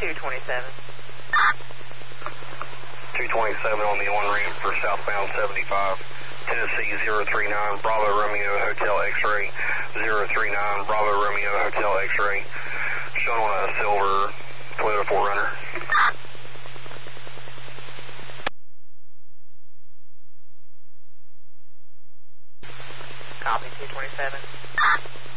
227. 227 on the on-ramp for southbound 75. Tennessee 039, Bravo Romeo Hotel X-Ray, 039, Bravo Romeo Hotel X-Ray, shown on a silver Toyota 4Runner. Copy, 227.